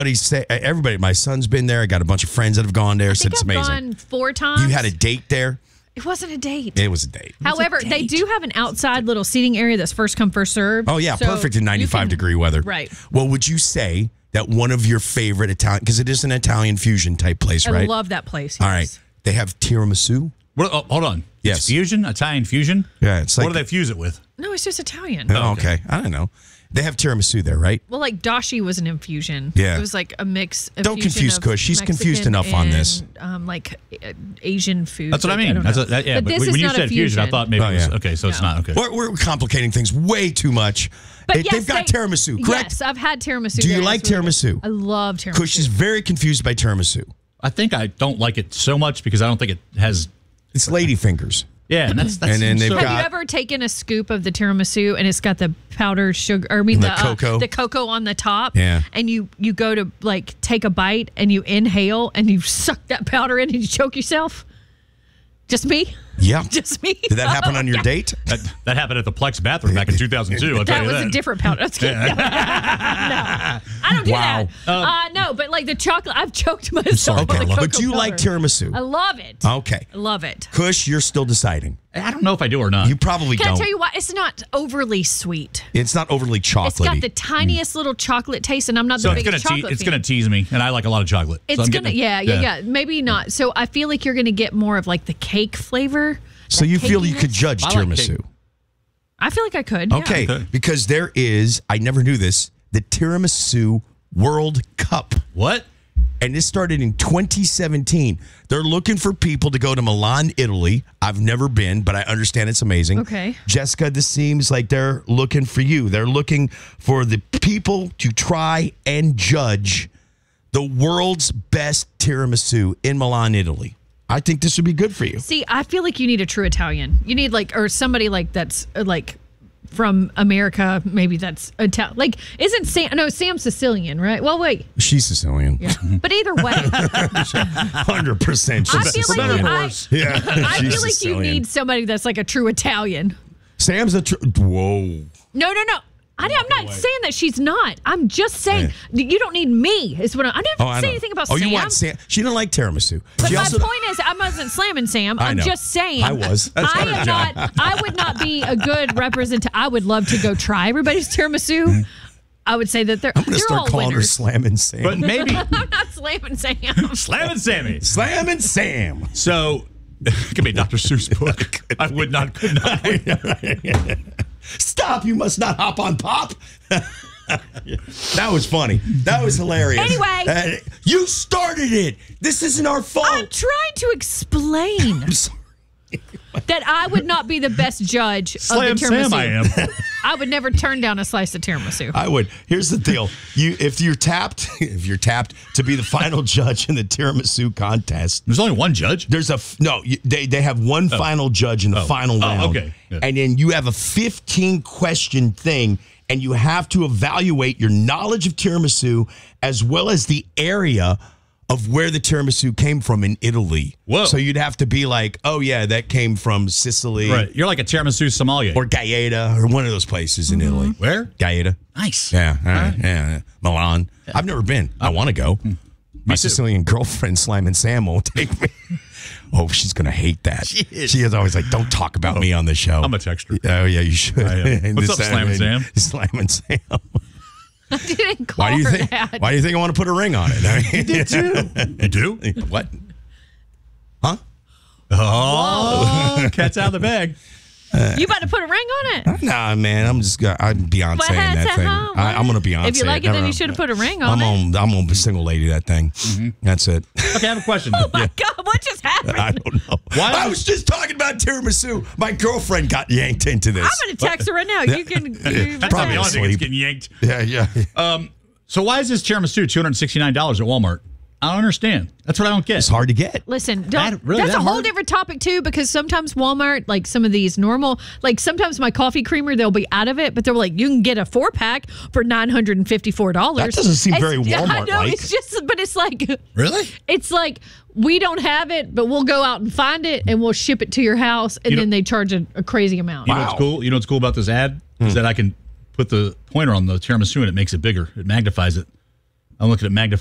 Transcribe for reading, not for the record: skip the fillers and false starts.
Everybody, my son's been there. I got a bunch of friends that have gone there. Said it's amazing. I've gone 4 times. You had a date there? It wasn't a date. It was a date. However, they do have an outside little seating area that's first come, first served. Oh, yeah. Perfect in 95-degree weather. Right. Well, would you say that one of your favorite Italian, because it is an Italian fusion type place, right? I love that place. Yes. All right. They have tiramisu. Hold on. Yes. It's fusion? Italian fusion? Yeah. It's like, what do they fuse it with? No, it's just Italian. Oh, okay. I don't know. They have tiramisu there, right? Well, like dashi was an infusion. Yeah. It was like a mix. Don't confuse Kush. She's confused enough on this. Like Asian food. That's what I mean. But but this when is you not said a fusion, I thought maybe it was okay. So it's not okay. We're complicating things way too much. But They've got tiramisu, correct? Yes, I've had tiramisu. Do you like tiramisu? I love tiramisu. Kush is very confused by tiramisu. I think I don't like it so much because I don't think it has. It's ladyfingers. Yeah, and that's and then they've Have got. you ever taken a scoop of the tiramisu and it's got the powdered sugar? Or I mean the cocoa on the top. Yeah. And you go to like take a bite and you inhale and you suck that powder in and you choke yourself. Just me? Yeah. Just me? Did that happen on your date? That happened at the Plex bathroom back in 2002. I'll tell That you was that. a different powder. That's kidding. No. No. I don't do that. No, but like the chocolate, I've choked myself. Okay, on the cocoa but you like powder. tiramisu. I love it. Okay. I love it. Kush, you're still deciding. I don't know if I do or not. You probably Can don't. I tell you why? It's not overly sweet. It's not overly chocolatey. It's got the tiniest little chocolate taste, and I'm not the biggest chocolate It's fan. going to tease me, and I like a lot of chocolate. It's gonna, yeah. Maybe not. So I feel like you're gonna get more of like the cake flavor. So you feel you could judge tiramisu? I feel like I could. Yeah. Okay, because there is, I never knew this, the Tiramisu World Cup. What? And this started in 2017. They're looking for people to go to Milan, Italy. I've never been, but I understand it's amazing. Okay. Jessica, this seems like they're looking for you. They're looking for the people to try and judge the world's best tiramisu in Milan, Italy. I think this would be good for you. See, I feel like you need a true Italian. You need or somebody like that's like from America, maybe that's Italian. Like, isn't Sam? No, Sam's Sicilian, right? Well, wait. She's Sicilian. Yeah. But either way, 100%. I feel like She's you Sicilian. need somebody that's like a true Italian. Sam's a whoa. No. I'm not saying that she's not. I'm just saying you don't need me. Is what I didn't say anything about Sam. You want Sam? She didn't like tiramisu. But my point is, I wasn't slamming Sam. I'm just saying. I was. I would not be a good representative. I would love to go try everybody's tiramisu. I would say that I'm going to start calling her Slamming Sam. But maybe I'm not slamming Sam. Slamming Sammy. Slamming Sam. So it could be a Dr. Seuss book. I would not. Could not. Stop! You must not hop on pop. That was funny. That was hilarious. Anyway, you started it. This isn't our fault. I'm trying to explain. I'm sorry. That I would not be the best judge of the tiramisu. Sam, I am. I would never turn down a slice of tiramisu. I would. Here's the deal: if you're tapped to be the final judge in the tiramisu contest, there's only one judge. They have one final judge in the final round. Okay, good. And then you have a 15-question thing, and you have to evaluate your knowledge of tiramisu as well as the area of where the tiramisu came from in Italy. Whoa. So you'd have to be like, oh, yeah, that came from Sicily. Right. You're like a tiramisu sommelier. Or Gaeta, or one of those places in Italy. Where? Gaeta. Nice. Yeah. All right. Yeah. Milan. I've never been. I want to go. My Sicilian girlfriend, Slamming Sam, won't take me. Oh, she's going to hate that. She is always like, don't talk about me on the show. I'm a texter. Oh, yeah, you should. What's up, Slamming Sam? Slamming Sam. I didn't call her that. Why do you think I want to put a ring on it? I mean, you did too. You do? What? Huh? Oh, cat's out of the bag. You about to put a ring on it? Nah, man. I'm Beyonce in that thing. I'm going to Beyonce. If you like it, then you should have put a ring on it. I'm going to single lady that thing. That's it. Okay, I have a question. Oh, my God. What just happened? I don't know. I was just talking about tiramisu. My girlfriend got yanked into this. I'm going to text her right now. You can. That's probably the only thing that's getting yanked. Yeah. So why is this tiramisu $269 at Walmart? I don't understand. That's what I don't get. It's hard to get. Listen, Really that's that a whole hard? different topic too, because sometimes Walmart, like some of these normal, like sometimes my coffee creamer, they'll be out of it, but they're like, you can get a 4-pack for $954. That doesn't seem very Walmart-like. I know, it's just, but it's like, Really? it's like, we don't have it, but we'll go out and find it and we'll ship it to your house, and then they charge a crazy amount. You know what's cool? You know what's cool about this ad? Is that I can put the pointer on the tiramisu and it makes it bigger. It magnifies it. I'm looking at